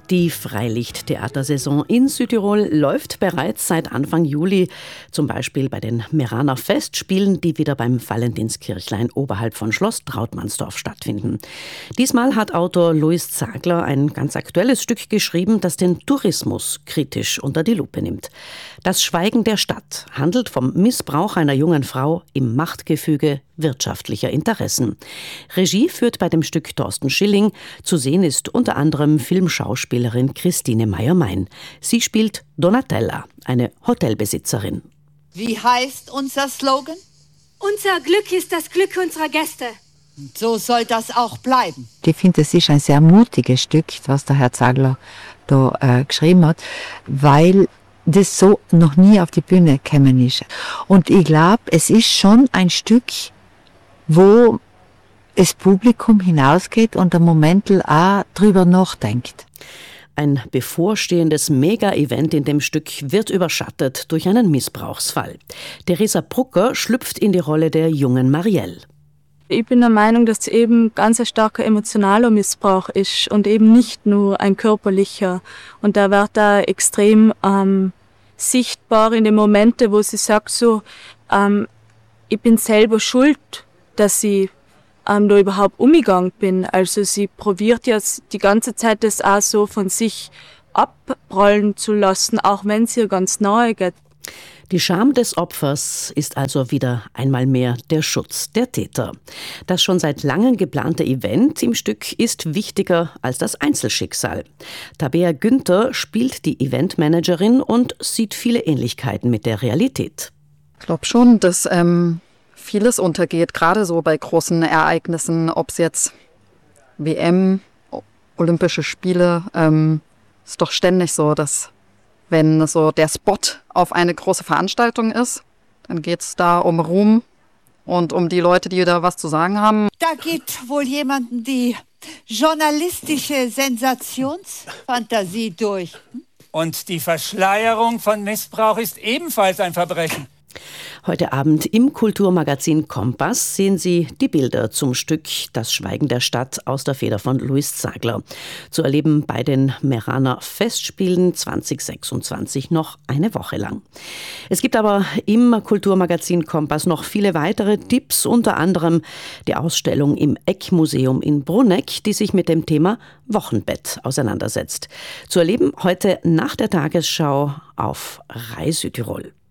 Die Freilichttheatersaison in Südtirol läuft bereits seit Anfang Juli, zum Beispiel bei den Meraner Festspielen, die wieder beim Valentinskirchlein oberhalb von Schloss Trautmannsdorf stattfinden. Diesmal hat Autor Louis Zagler ein ganz aktuelles Stück geschrieben, das den Tourismus kritisch unter die Lupe nimmt. Das Schweigen der Stadt handelt vom Missbrauch einer jungen Frau im Machtgefüge wirtschaftlicher Interessen. Regie führt bei dem Stück Thorsten Schilling. Zu sehen ist unter anderem Filmschauspielerin Christine Meyer-Mein. Sie spielt Donatella, eine Hotelbesitzerin. Wie heißt unser Slogan? Unser Glück ist das Glück unserer Gäste. Und so soll das auch bleiben. Ich finde, es ist ein sehr mutiges Stück, was der Herr Zagler da geschrieben hat, weil das so noch nie auf die Bühne gekommen ist. Und ich glaube, es ist schon ein Stück, wo das Publikum hinausgeht und am Moment auch drüber nachdenkt. Ein bevorstehendes Mega-Event in dem Stück wird überschattet durch einen Missbrauchsfall. Theresa Brucker schlüpft in die Rolle der jungen Marielle. Ich bin der Meinung, dass es eben ganz ein starker emotionaler Missbrauch ist und eben nicht nur ein körperlicher. Und da wird da extrem sichtbar in den Momenten, wo sie sagt so, ich bin selber schuld, dass ich da überhaupt umgegangen bin. Also sie probiert ja die ganze Zeit das auch so von sich abprallen zu lassen, auch wenn es ihr ganz nahe geht. Die Scham des Opfers ist also wieder einmal mehr der Schutz der Täter. Das schon seit langem geplante Event im Stück ist wichtiger als das Einzelschicksal. Tabea Günther spielt die Eventmanagerin und sieht viele Ähnlichkeiten mit der Realität. Ich glaube schon, dass vieles untergeht, gerade so bei großen Ereignissen, ob es jetzt WM, Olympische Spiele, ist doch ständig so, dass wenn so der Spot auf eine große Veranstaltung ist, dann geht es da um Ruhm und um die Leute, die da was zu sagen haben. Da geht wohl jemandem die journalistische Sensationsfantasie durch. Und die Verschleierung von Missbrauch ist ebenfalls ein Verbrechen. Heute Abend im Kulturmagazin Kompass sehen Sie die Bilder zum Stück Das Schweigen der Stadt aus der Feder von Louis Zagler. Zu erleben bei den Meraner Festspielen 2026 noch eine Woche lang. Es gibt aber im Kulturmagazin Kompass noch viele weitere Tipps, unter anderem die Ausstellung im Eckmuseum in Bruneck, die sich mit dem Thema Wochenbett auseinandersetzt. Zu erleben heute nach der Tagesschau auf Rai Südtirol.